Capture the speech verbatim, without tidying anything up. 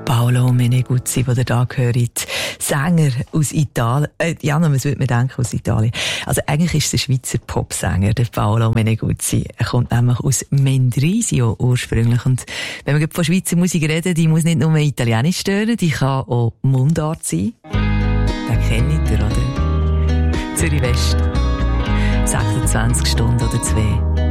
Paolo Meneguzzi, den ihr da hört. Sänger aus Italien. Äh, ja, was würde man denken aus Italien? Also eigentlich ist es ein Schweizer Popsänger, der Paolo Meneguzzi. Er kommt nämlich aus Mendrisio ursprünglich. Und wenn wir von Schweizer Musik reden, die muss nicht nur italienisch stören, die kann auch Mundart sein. Den kennt ihr, oder? Zürich West. sechsundzwanzig Stunden oder zwei.